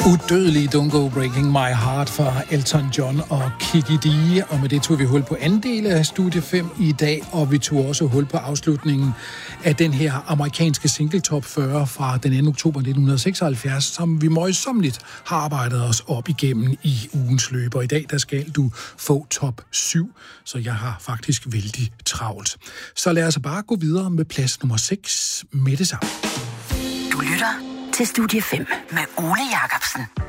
Udødelig Don't Go Breaking My Heart fra Elton John og Kiki D. Og med det tog vi hul på anden del af Studie 5 i dag, og vi tog også hul på afslutningen af den her amerikanske single top 40 fra den 2. oktober 1976, som vi møjsommeligt har arbejdet os op igennem i ugens løb. Og i dag der skal du få top 7, så jeg har faktisk vældig travlt. Så lad os bare gå videre med plads nummer 6 med det samme. Du lytter til Studie 5 med Ole Jacobsen.